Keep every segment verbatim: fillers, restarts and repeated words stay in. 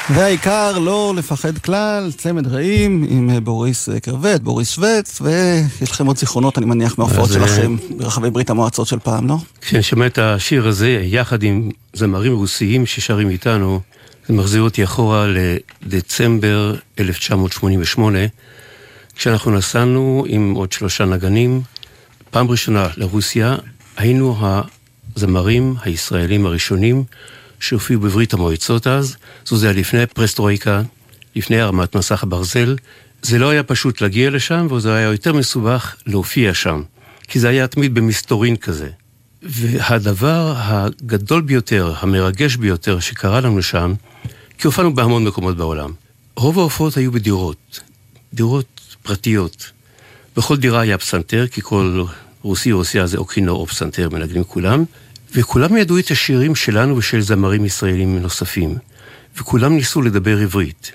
והעיקר לא לפחד כלל, צמד רעים עם בוריס קרבט, בוריס שווץ, ויש לכם עוד זיכרונות, אני מניח, מההופעות שלכם ברחבי ברית המועצות של פעם, לא? כשאני שומע את השיר הזה, יחד עם זמרים רוסיים ששרים איתנו, זה מחזיר אותי אחורה לדצמבר אלף תשע מאות שמונים ושמונה, כשאנחנו נסענו עם עוד שלושה נגנים, פעם ראשונה לרוסיה, היינו הזמרים הישראלים הראשונים שהופיעו בברית המועצות אז, זו זה היה לפני פרסטרויקה, לפני הרמת מסך הברזל, זה לא היה פשוט להגיע לשם, וזה היה יותר מסובך להופיע שם, כי זה היה תמיד במסתורין כזה. והדבר הגדול ביותר, המרגש ביותר שקרה לנו שם, כי הופענו בהמון מקומות בעולם. רוב ההופעות היו בדירות, דירות פרטיות. בכל דירה היה פסנתר, כי כל רוסי או רוסיה זה או כינור או פסנתר, מנגנים כולם, וכולם ידעו את השירים שלנו ושל זמרים ישראלים נוספים, וכולם ניסו לדבר עברית.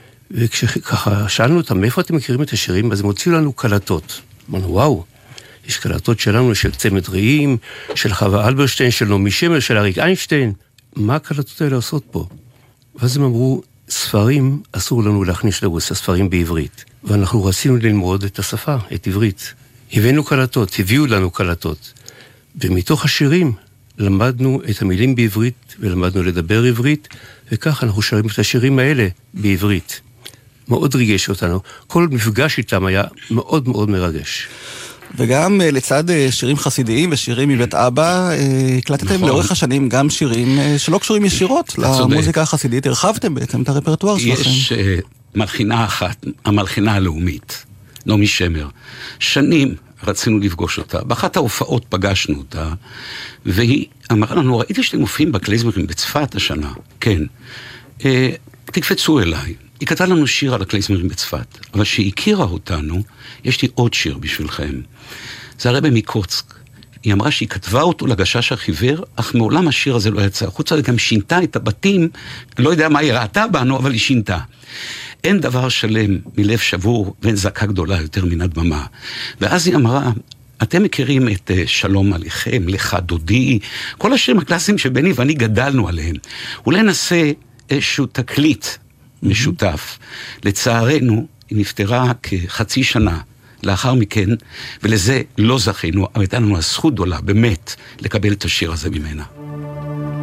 וכשככה שאלנו אותם, מאיפה אתם מכירים את השירים? אז הם הוציאו לנו קלטות. אמרנו, וואו, יש קלטות שלנו של צמד רעים, של חווה אלברשטיין, של נעמי שמר, של אריק איינשטיין. מה הקלטות האלה עושות פה? ואז הם אמרו, ספרים אסור לנו להכניס לרוסיה, ספרים בעברית. ואנחנו רצינו ללמוד את השפה, את עברית. הבאנו קלטות, הביאו לנו קלטות. ומתוך השירים למדנו את המילים בעברית, ולמדנו לדבר עברית, וכך אנחנו שרים את השירים האלה בעברית. מאוד ריגש אותנו. כל מפגש איתם היה מאוד מאוד מרגש. וגם לצד שירים חסידיים ושירים מבית אבא, הקלטתם נכון. לאורך השנים גם שירים שלא קשורים ישירות למוזיקה החסידית. הרחבתם בעצם את הרפרטואר שלכם. יש uh, מלחינה אחת, המלחינה הלאומית, נעמי שמר. שנים רצינו לפגוש אותה. באחת ההופעות פגשנו אותה, והיא אמרה לנו, ראיתי שאתם מופיעים בקלייזמרים בצפת השנה. כן. Uh, תקפצו אליי. היא כתבה לנו שיר על הקלייזמרים בצפת, אבל שהיא הכירה אותנו, יש לי עוד שיר בשבילכם. זה הרבי מקוצק. היא אמרה שהיא כתבה אותו לגשש החיוור, אך מעולם השיר הזה לא יצא. חוץ מזה גם שינתה את הבתים, לא יודע מה היא ראתה בנו, אבל היא שינתה. אין דבר שלם מלב שבור ואין זעקה גדולה יותר מן הדממה. ואז היא אמרה, אתם מכירים את uh, שלום עליכם, לך דודי, כל השירים הקלאסיים שבני ואני גדלנו עליהם. אולי נעשה איזשהו תקליט משותף. לצערנו, היא נפטרה כחצי שנה לאחר מכן, ולזה לא זכינו, אבל הייתה לנו הזכות גדולה, באמת, לקבל את השיר הזה ממנה.